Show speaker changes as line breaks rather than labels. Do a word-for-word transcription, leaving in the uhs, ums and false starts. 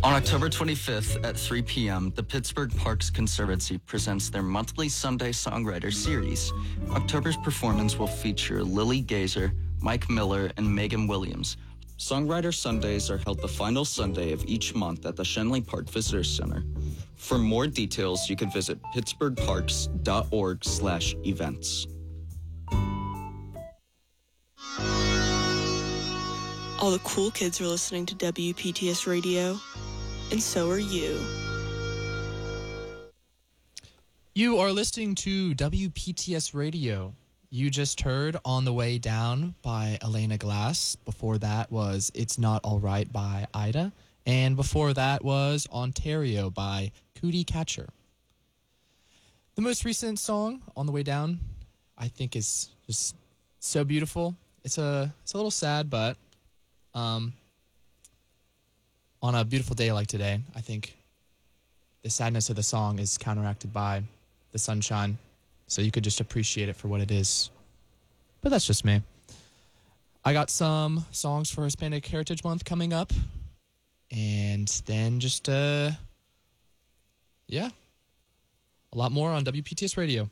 On October twenty-fifth at three p.m., the Pittsburgh Parks Conservancy presents their monthly Sunday Songwriter Series. October's performance will feature Lily Gazer, Mike Miller, and Megan Williams. Songwriter Sundays are held the final Sunday of each month at the Shenley Park Visitor Center. For more details, you can visit pittsburghparks.org slash events.
All the cool kids are listening to W P T S Radio, and so are you.
You are listening to W P T S Radio. You just heard On the Way Down by Elena Glass. Before that was It's Not Alright by Ida. And before that was Ontario by Cootie Catcher. The most recent song, On the Way Down, I think is just so beautiful. It's a, it's a little sad, but um, on a beautiful day like today, I think the sadness of the song is counteracted by the sunshine. So you could just appreciate it for what it is. But that's just me. I got some songs for Hispanic Heritage Month coming up. And then just, uh, yeah, a lot more on W P T S Radio.